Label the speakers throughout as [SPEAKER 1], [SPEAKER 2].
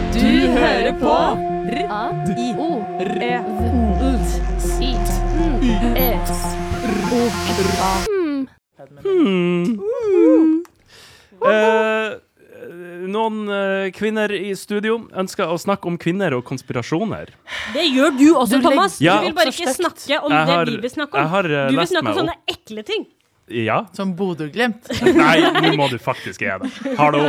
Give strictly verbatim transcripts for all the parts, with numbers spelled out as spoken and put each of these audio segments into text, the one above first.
[SPEAKER 1] Du hører på
[SPEAKER 2] Uh, noen uh, kvinner i studio ønsker å snakke om kvinner og konspirasjoner.
[SPEAKER 3] Det gjør du også,
[SPEAKER 1] Du
[SPEAKER 3] Thomas. Du
[SPEAKER 2] Ja.
[SPEAKER 3] vil bare ikke snakke om
[SPEAKER 2] Jeg har-
[SPEAKER 3] det vi vil snakke
[SPEAKER 2] jeg
[SPEAKER 3] om.
[SPEAKER 2] har, uh,
[SPEAKER 3] Du vil
[SPEAKER 2] lest
[SPEAKER 3] snakke om
[SPEAKER 2] meg
[SPEAKER 3] sånne ekle ting.
[SPEAKER 2] Ja?
[SPEAKER 1] Som Bodø-Glimt.
[SPEAKER 2] Nei, nå må du faktisk gjøre det. Hallo.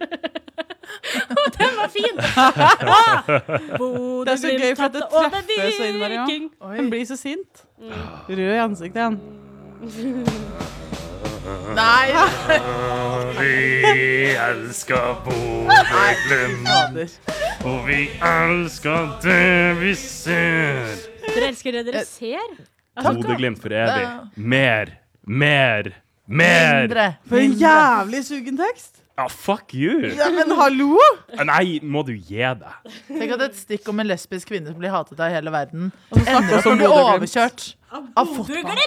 [SPEAKER 3] Den var fin. Ah!
[SPEAKER 4] Det er så gøy, for at det treffer så innmari, ja.
[SPEAKER 3] Viking.
[SPEAKER 4] Han blir så sint. Rød i ansiktet igjen.
[SPEAKER 1] Nei,
[SPEAKER 2] Vi elsker Bodø-Glimt,
[SPEAKER 1] fader.
[SPEAKER 2] og vi elsker det vi ser.
[SPEAKER 3] Dere elsker det dere ser?
[SPEAKER 2] Bodø-Glimt for evig. Mer, mer, mer.
[SPEAKER 1] Mindre.
[SPEAKER 4] For en jævlig sugen tekst.
[SPEAKER 2] Ja, fuck you.
[SPEAKER 4] Ja, men hallo?
[SPEAKER 2] Nei, må du gi deg.
[SPEAKER 1] Tenk at et stikk om en lesbisk kvinne som blir hatet av hele verden
[SPEAKER 4] Og så snakker
[SPEAKER 1] ender
[SPEAKER 4] vi
[SPEAKER 1] opp
[SPEAKER 4] om
[SPEAKER 1] med å bli
[SPEAKER 4] Bodø-Glimt.
[SPEAKER 1] overkjørt av fotball.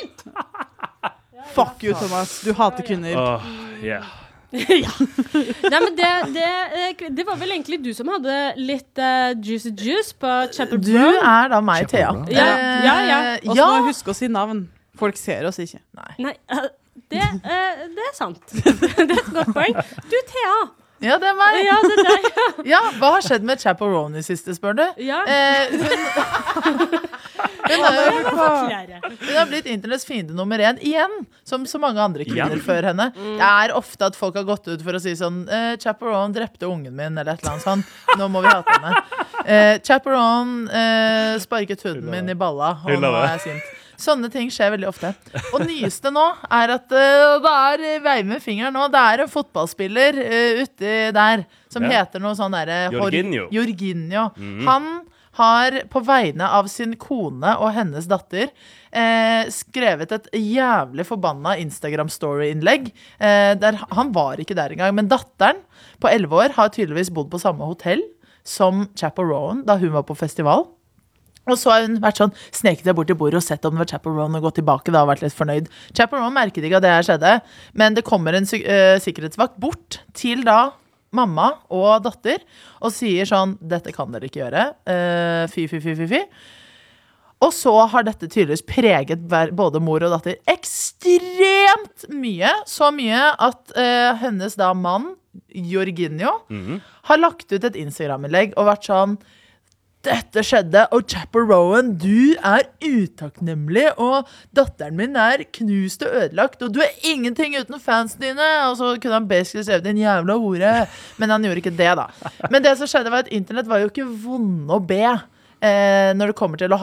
[SPEAKER 4] Fuck you, Thomas. Du hater kvinner.
[SPEAKER 2] Åh, yeah.
[SPEAKER 3] Ja. Nei, men det, det, det var vel egentlig du som hadde litt uh, juicy juice på Chapel
[SPEAKER 1] Du
[SPEAKER 3] Brown.
[SPEAKER 1] er da meg, Thea.
[SPEAKER 2] Kjempebra.
[SPEAKER 3] Ja, ja, ja.
[SPEAKER 1] Eh,
[SPEAKER 4] Og så
[SPEAKER 1] ja.
[SPEAKER 4] må vi huske å si navn. Folk ser oss ikke.
[SPEAKER 3] Nei, uh, det, uh, det er sant. Det er et godt poeng. Du, Thea.
[SPEAKER 1] Ja, det er meg.
[SPEAKER 3] Ja, det er deg.
[SPEAKER 1] Ja, hva har skjedd med Chaperone i siste, spør du?
[SPEAKER 3] Ja.
[SPEAKER 1] Eh, hun, hun, har,
[SPEAKER 3] Det var flere.
[SPEAKER 1] hun har blitt internetts fiende nummer én igjen, som så mange andre kvinner
[SPEAKER 2] Igjen?
[SPEAKER 1] før henne. Det er ofte at folk har gått ut for å si sånn eh, Chaperone drepte ungen min, eller et eller annet sånn. Nå må vi hate henne. Eh, Chaperone eh, sparket hunden min i balla, og
[SPEAKER 2] Hylla
[SPEAKER 1] nå
[SPEAKER 2] det.
[SPEAKER 1] er jeg sint. Sånne ting skjer veldig ofte. Og nyeste nå er at uh, det er uh, vei med fingeren nå. Det er en fotballspiller uh, ute der som
[SPEAKER 2] Ja.
[SPEAKER 1] heter noe sånn derre
[SPEAKER 2] Jorginho.
[SPEAKER 1] Jorginho.
[SPEAKER 2] Mhm.
[SPEAKER 1] Han har på vegne av sin kone og hennes datter eh, skrevet et jævlig forbanna Instagram-story-innlegg. Eh, der han var ikke der engang, men datteren på elleve år har tydeligvis bodd på samme hotell som Chaperone da hun var på festival. Og så har hun vært sånn, sneket seg bort til bordet og sett om det var Chaperone og gått tilbake da og vært litt fornøyd. Chaperone merket ikke at det her skjedde, men det kommer en sy- øh, sikkerhetsvakt bort til da mamma og datter og sier sånn, dette kan dere ikke gjøre, uh, fy, fy, fy, fy, fy. Og så har dette tydeligvis preget hver- både mor og datter ekstremt mye, så mye at øh, hennes da mann, Jorginho,
[SPEAKER 2] Mhm.
[SPEAKER 1] har lagt ut et Instagram-innlegg og vært sånn, dette skjedde, og Chaperone, du er utakknemlig, og datteren min er knust og ødelagt, og du er ingenting uten fansene dine. Og så kunne han basically skrevet en jævla hore, men han gjorde ikke det da. Men det som skjedde var at internett var jo ikke vonde å be eh, når det kommer til å